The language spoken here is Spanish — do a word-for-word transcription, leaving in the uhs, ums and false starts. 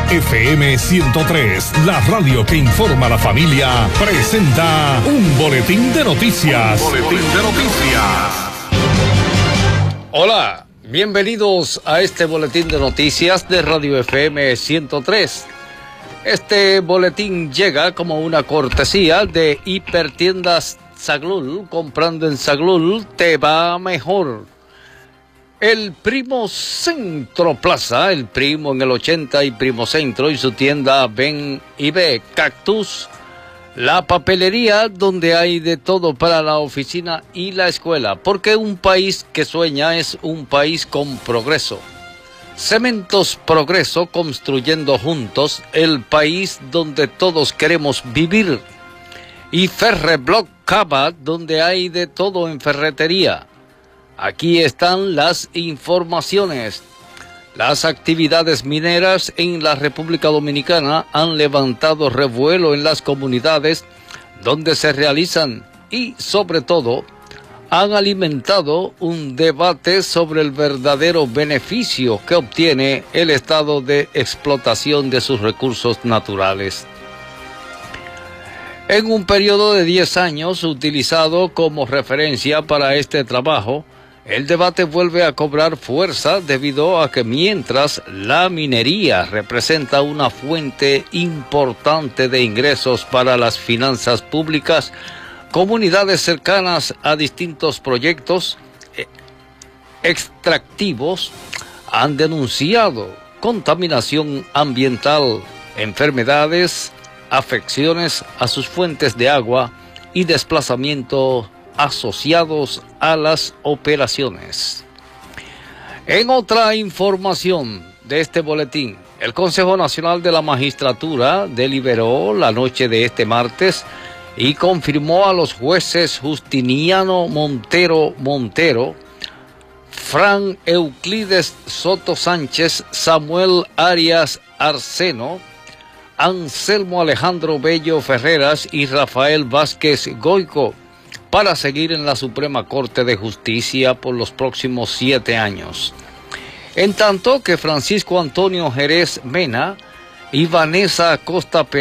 F M ciento tres, la radio que informa a la familia, presenta un boletín de noticias. Un boletín de noticias. Hola, bienvenidos a este boletín de noticias de Radio F M ciento tres. Este boletín llega como una cortesía de Hipertiendas Zaglul. Comprando en Zaglul te va mejor. El Primo Centro Plaza, el Primo en el ochenta y Primo Centro y su tienda Ven y Ve, Cactus, la papelería donde hay de todo para la oficina y la escuela, porque un país que sueña es un país con progreso. Cementos Progreso, construyendo juntos el país donde todos queremos vivir. Y Ferreblock Cava, donde hay de todo en ferretería. Aquí están las informaciones. Las actividades mineras en la República Dominicana han levantado revuelo en las comunidades donde se realizan y, sobre todo, han alimentado un debate sobre el verdadero beneficio que obtiene el estado de explotación de sus recursos naturales. En un periodo de diez años utilizado como referencia para este trabajo, el debate vuelve a cobrar fuerza debido a que mientras la minería representa una fuente importante de ingresos para las finanzas públicas, comunidades cercanas a distintos proyectos extractivos han denunciado contaminación ambiental, enfermedades, afecciones a sus fuentes de agua y desplazamiento asociados a las operaciones. En otra información de este boletín, el Consejo Nacional de la Magistratura deliberó la noche de este martes y confirmó a los jueces Justiniano Montero Montero, Fran Euclides Soto Sánchez, Samuel Arias Arseno, Anselmo Alejandro Bello Ferreras y Rafael Vázquez Goico para seguir en la Suprema Corte de Justicia por los próximos siete años. En tanto que Francisco Antonio Jerez Mena y Vanessa Acosta Pérez